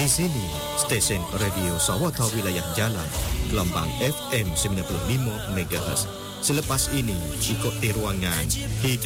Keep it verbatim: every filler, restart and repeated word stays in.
Di sini, stesen radio Sawata Wilayah Jalan, gelombang F M sembilan puluh lima megahertz. Selepas ini, ikut ruangan Hidup